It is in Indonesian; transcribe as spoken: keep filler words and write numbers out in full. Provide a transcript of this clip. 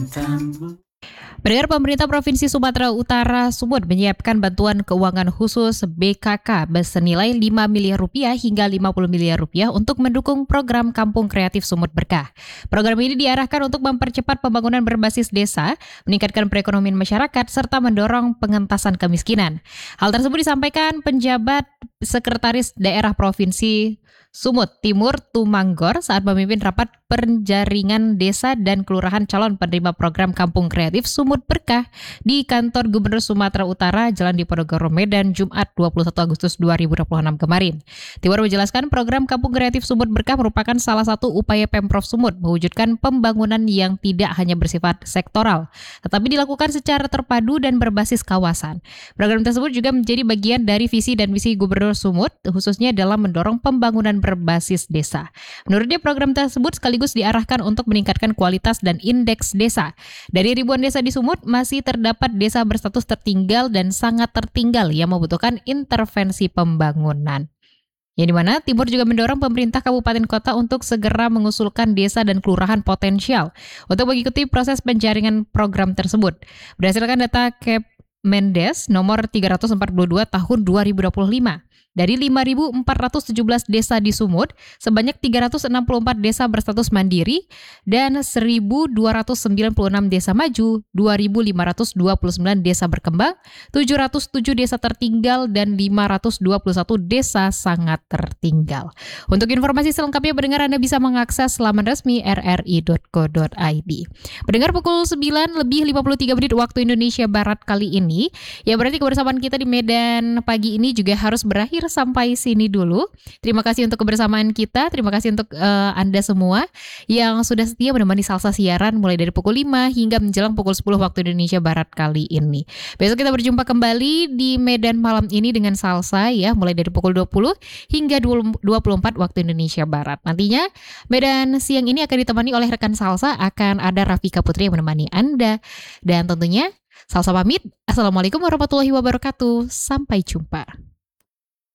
Pendengar, pemerintah Provinsi Sumatera Utara Sumut menyiapkan bantuan keuangan khusus B K K senilai lima miliar rupiah hingga lima puluh miliar rupiah untuk mendukung program Kampung Kreatif Sumut Berkah. Program ini diarahkan untuk mempercepat pembangunan berbasis desa, meningkatkan perekonomian masyarakat, serta mendorong pengentasan kemiskinan. Hal tersebut disampaikan penjabat Sekretaris Daerah Provinsi Sumut Timur Tumanggor saat memimpin rapat penjaringan desa dan kelurahan calon penerima program Kampung Kreatif Sumut Berkah di kantor Gubernur Sumatera Utara Jalan Diponegoro Medan Jumat dua puluh satu Agustus dua ribu dua puluh enam kemarin. Timur menjelaskan program Kampung Kreatif Sumut Berkah merupakan salah satu upaya Pemprov Sumut mewujudkan pembangunan yang tidak hanya bersifat sektoral, tetapi dilakukan secara terpadu dan berbasis kawasan. Program tersebut juga menjadi bagian dari visi dan misi Gubernur Sumut, khususnya dalam mendorong pembangunan berbasis desa. Menurutnya, program tersebut sekaligus diarahkan untuk meningkatkan kualitas dan indeks desa. Dari ribuan desa di Sumut, masih terdapat desa berstatus tertinggal dan sangat tertinggal yang membutuhkan intervensi pembangunan. Yang dimana Timur juga mendorong pemerintah kabupaten kota untuk segera mengusulkan desa dan kelurahan potensial untuk mengikuti proses penjaringan program tersebut. Berdasarkan data Kepmendes nomor tiga ratus empat puluh dua tahun dua ribu dua puluh lima, dari lima ribu empat ratus tujuh belas desa di Sumut, sebanyak tiga ratus enam puluh empat desa berstatus mandiri dan seribu dua ratus sembilan puluh enam desa maju, dua ribu lima ratus dua puluh sembilan desa berkembang, tujuh ratus tujuh desa tertinggal, dan lima ratus dua puluh satu desa sangat tertinggal. Untuk informasi selengkapnya, pendengar, Anda bisa mengakses laman resmi r r i dot co dot i d. Pendengar, pukul sembilan lebih lima puluh tiga menit waktu Indonesia Barat kali ini, ya berarti kebersamaan kita di Medan pagi ini juga harus berakhir sampai sini dulu. Terima kasih untuk kebersamaan kita. Terima kasih untuk uh, Anda semua yang sudah setia menemani Salsa siaran mulai dari pukul lima hingga menjelang pukul sepuluh waktu Indonesia Barat kali ini. Besok kita berjumpa kembali di Medan malam ini dengan Salsa, ya, mulai dari pukul dua puluh hingga dua puluh empat waktu Indonesia Barat. Nantinya Medan siang ini akan ditemani oleh rekan Salsa, akan ada Rafika Putri yang menemani Anda. Dan tentunya Salsa pamit. Assalamualaikum warahmatullahi wabarakatuh. Sampai jumpa.